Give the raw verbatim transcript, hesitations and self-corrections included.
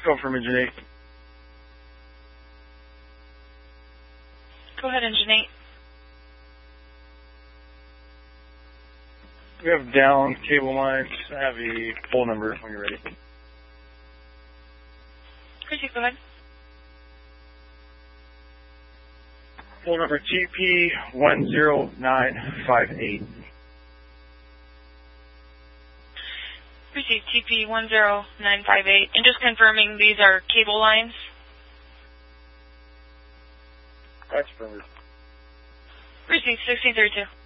Call from Engine eight. Go ahead, Engine eight. We have down cable lines. I have the pole number when you're ready. Chrissy, go ahead. Pole number T P one zero nine five eight. Received T P one zero nine five eight. And just confirming these are cable lines? That's perfect. Received sixteen thirty-two.